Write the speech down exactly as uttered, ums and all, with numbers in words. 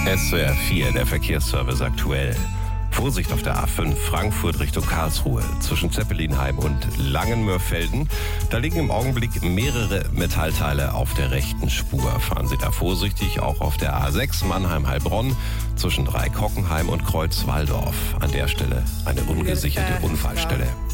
S W R vier, der Verkehrsservice aktuell. Vorsicht auf der A fünf Frankfurt Richtung Karlsruhe zwischen Zeppelinheim und Langenmörfelden. Da liegen im Augenblick mehrere Metallteile auf der rechten Spur. Fahren Sie da vorsichtig, auch auf der A sechs Mannheim-Heilbronn zwischen Dreieck-Hockenheim und Kreuz-Walldorf. An der Stelle eine ungesicherte Unfallstelle.